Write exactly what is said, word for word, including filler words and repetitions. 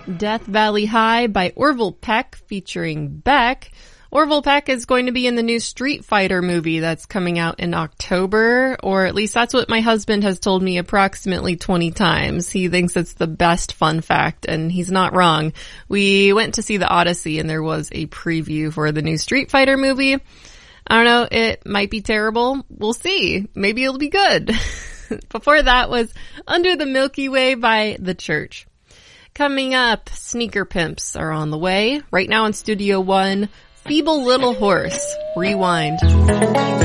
Death Valley High by Orville Peck featuring Beck. Orville Peck is going to be in the new Street Fighter movie that's coming out in October, or at least that's what my husband has told me approximately twenty times. He thinks it's the best fun fact, and he's not wrong. We went to see the Odyssey, and there was a preview for the new Street Fighter movie. I don't know, it might be terrible. We'll see. Maybe it'll be good. Before that was Under the Milky Way by The Church. Coming up, Sneaker Pimps are on the way. Right now in Studio One, Feeble Little Horse. Rewind.